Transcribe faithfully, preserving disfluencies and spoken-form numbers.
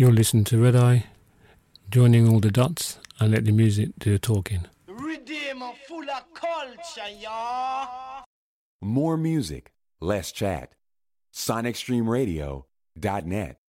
You're listening to Red Eye, joining all the dots and let the music do the talking. Redeemer full of culture, y'all. More music, less chat. Sonic Stream Radio dot net.